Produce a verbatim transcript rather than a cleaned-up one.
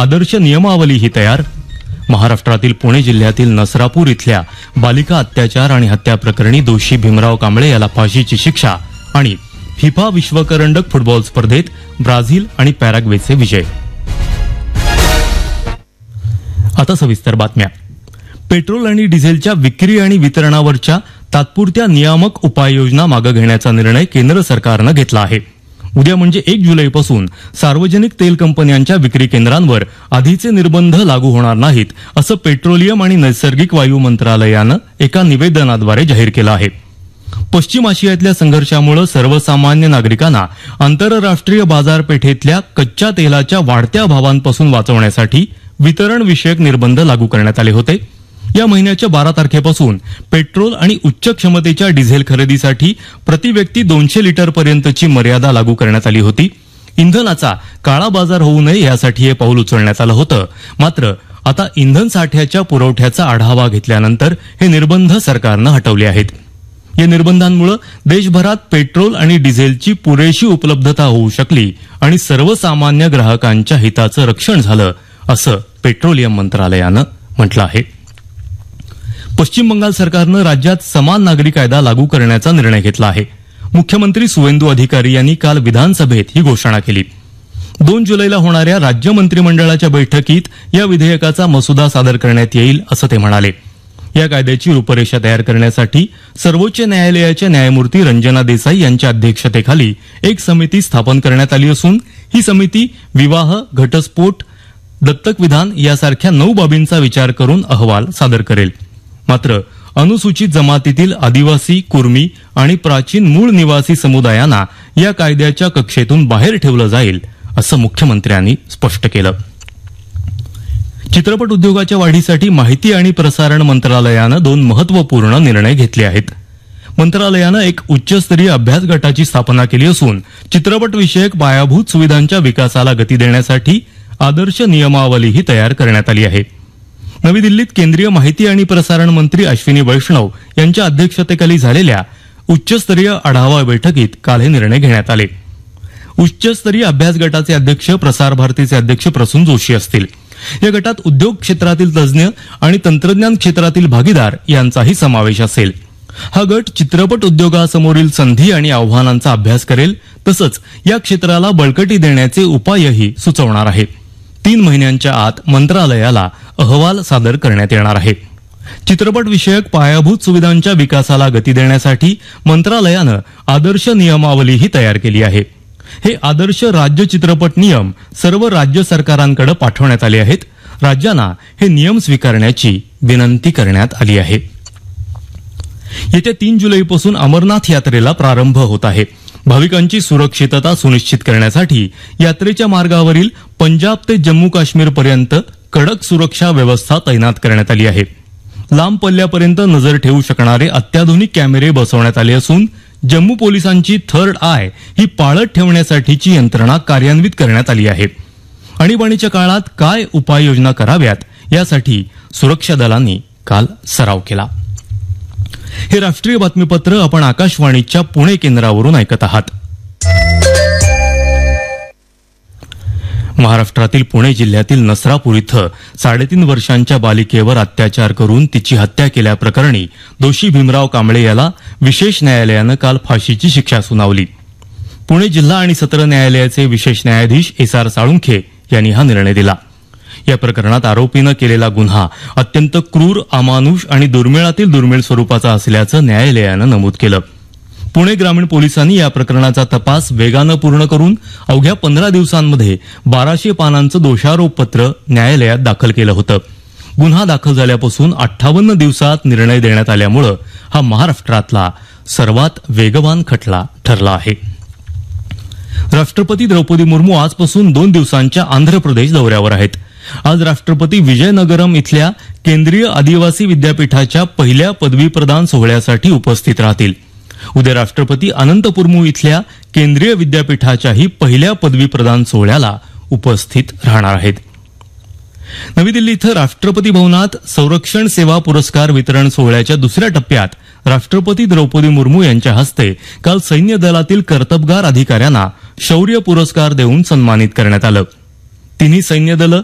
आदर्श नियमावलीही तयार. महाराष्ट्रातील पुणे जिल्ह्यातील नसरापूर इथल्या बालिका अत्याचार आणि हत्या प्रकरणी दोषी भीमराव कांबळे याला फाशीची शिक्षा. आणि फिफा विश्वकरंडक फुटबॉल स्पर्धेत ब्राझील आणि पॅराग्वेचे विजय. आता सविस्तर बातम्या. पेट्रोल आणि डिझेलच्या विक्री आणि वितरणावरच्या तात्पुरत्या नियामक उपाययोजना मागे घेण्याचा निर्णय केंद्र सरकारनं घेतला आहे. उद्या म्हणजे एक जुलैपासून सार्वजनिक तेल कंपन्यांच्या विक्री केंद्रांवर आधीचे निर्बंध लागू होणार नाहीत, असं पेट्रोलियम आणि नैसर्गिक वायू मंत्रालयानं एका निवेदनाद्वारे जाहीर केलं आहे. पश्चिम आशियातल्या संघर्षामुळे सर्वसामान्य नागरिकांना आंतरराष्ट्रीय बाजारपेठेतल्या कच्च्या तेलाच्या वाढत्या भावांपासून वाचवण्यासाठी वितरण विषयक निर्बंध लागू करण्यात आले होते. या महिन्याच्या बारा तारखेपासून पेट्रोल आणि उच्च क्षमतेच्या डिझेल खरेदीसाठी प्रतिव्यक्ती दोनशे लिटरपर्यंतची मर्यादा लागू करण्यात आली होती. इंधनाचा काळा बाजार होऊ नये यासाठी हे पाऊल उचलण्यात आलं होतं. मात्र आता इंधन साठ्याच्या पुरवठ्याचा आढावा घेतल्यानंतर हे निर्बंध सरकारनं हटवले आहेत. या निर्बंधांमुळे देशभरात पेट्रोल आणि डिझेलची पुरेशी उपलब्धता होऊ शकली आणि सर्वसामान्य ग्राहकांच्या हिताचं रक्षण झालं, असं पेट्रोलियम मंत्रालयानं म्हटलं आहे. पश्चिम बंगाल सरकारनं राज्यात समान नागरी कायदा लागू करण्याचा निर्णय घेतला आहे. मुख्यमंत्री सुवेंदू अधिकारी यांनी काल विधानसभेत ही घोषणा केली. दोन जुलैला होणाऱ्या राज्य मंत्रिमंडळाच्या बैठकीत या विधेयकाचा मसुदा सादर करण्यात येईल, असं ते म्हणाले. या कायद्याची रूपरेषा तयार करण्यासाठी सर्वोच्च न्यायालयाच्या न्यायमूर्ती रंजना देसाई यांच्या अध्यक्षतेखाली एक समिती स्थापन करण्यात आली असून ही समिती विवाह, घटस्फोट, दत्तक विधान यासारख्या नऊ बाबींचा विचार करून अहवाल सादर करेल. मात्र अनुसूचित जमातीतील आदिवासी, कुर्मी आणि प्राचीन मूळ निवासी समुदायांना या कायद्याच्या कक्षेतून बाहेर ठेवलं जाईल, असं मुख्यमंत्र्यांनी स्पष्ट केलं. चित्रपट उद्योगाच्या वाढीसाठी माहिती आणि प्रसारण मंत्रालयानं दोन महत्वपूर्ण निर्णय घेतले आहेत. मंत्रालयानं एक उच्चस्तरीय अभ्यास गटाची स्थापना केली असून चित्रपट विषयक पायाभूत सुविधांच्या विकासाला गती देण्यासाठी आदर्श नियमावलीही तयार करण्यात आली आहे. नवी दिल्लीत केंद्रीय माहिती आणि प्रसारण मंत्री अश्विनी वैष्णव यांच्या अध्यक्षतेखाली झालेल्या उच्चस्तरीय आढावा बैठकीत काल हे निर्णय घेण्यात आले. उच्चस्तरीय अभ्यास गटाचे अध्यक्ष प्रसार भारतीचे अध्यक्ष प्रसून जोशी असतील. या गटात उद्योग क्षेत्रातील तज्ज्ञ आणि तंत्रज्ञान क्षेत्रातील भागीदार यांचाही समावेश असेल. हा गट चित्रपट उद्योगासमोरील संधी आणि आव्हानांचा अभ्यास करेल, तसंच या क्षेत्राला बळकटी देण्याचे उपायही सुचवणार आहे. तीन महिन्यांच्या आत मंत्रालयाला अहवाल सादर करण्यात येणार आहे. चित्रपट विषयक पायाभूत सुविधांच्या विकासाला गती देण्यासाठी मंत्रालयानं आदर्श नियमावलीही तयार केली आहे. हे आदर्श राज्य चित्रपट नियम सर्व राज्य सरकारांकडे पाठवण्यात आले आहेत. राज्यांना हे नियम स्वीकारण्याची विनंती करण्यात आली आहे. येत्या तीन जुलैपासून अमरनाथ यात्रेला प्रारंभ होत आहे. भाविकांची सुरक्षितता सुनिश्चित करण्यासाठी यात्रेच्या मार्गावरील पंजाब ते जम्मू काश्मीरपर्यंत कडक सुरक्षा व्यवस्था तैनात करण्यात आली आहे. लांब पल्ल्यापर्यंत नजर ठेवू शकणारे अत्याधुनिक कॅमेरे बसवण्यात आले असून जम्मू पोलिसांची थर्ड आय ही पाळत ठेवण्यासाठीची यंत्रणा कार्यान्वित करण्यात आली आहे. आणीबाणीच्या काळात काय उपाययोजना कराव्यात यासाठी सुरक्षा दलांनी काल सराव केला. हे राष्ट्रीय बातमीपत्र आपण आकाशवाणीच्या पुणे केंद्रावरून ऐकत आहात. महाराष्ट्रातील पुणे जिल्ह्यातील नसरापूर इथं साडेतीन वर्षांच्या बालिकेवर अत्याचार करून तिची हत्या केल्याप्रकरणी दोषी भीमराव कांबळे याला विशेष न्यायालयानं काल फाशीची शिक्षा सुनावली. पुणे जिल्हा आणि सत्र न्यायालयाचे विशेष न्यायाधीश एस आर साळुंखे यांनी हा निर्णय दिला. या प्रकरणात आरोपीनं केलेला गुन्हा अत्यंत क्रूर, अमानुष आणि दुर्मिळातील दुर्मिळ स्वरूपाचा असल्याचं न्यायालयानं नमूद केलं. पुणे ग्रामीण पोलिसांनी या प्रकरणाचा तपास वेगानं पूर्ण करून अवघ्या पंधरा दिवसांमध्ये बाराशे पानांचं दोषारोपपत्र न्यायालयात दाखल केलं होतं. गुन्हा दाखल झाल्यापासून अठ्ठावन्न दिवसात निर्णय देण्यात आल्यामुळे हा महाराष्ट्रातला सर्वात वेगवान खटला ठरला आहे. राष्ट्रपती द्रौपदी मुर्मू आजपासून दोन दिवसांच्या आंध्र प्रदेश दौऱ्यावर आहेत. आज राष्ट्रपती विजयनगरम इथल्या केंद्रीय आदिवासी विद्यापीठाच्या पहिल्या पदवी प्रदान सोहळ्यासाठी उपस्थित राहतील. उद्या राष्ट्रपती अनंतपुरमू इथल्या केंद्रीय विद्यापीठाच्याही पहिल्या पदवी प्रदान सोहळ्याला उपस्थित राहणार आहेत. नवी दिल्ली इथं राष्ट्रपती भवनात संरक्षण सेवा पुरस्कार वितरण सोहळ्याच्या दुसऱ्या टप्प्यात राष्ट्रपती द्रौपदी मुर्मू यांच्या हस्ते काल सैन्य दलातील कर्तबगार अधिकाऱ्यांना शौर्य पुरस्कार देऊन सन्मानित करण्यात आलं. तिन्ही सैन्य दलं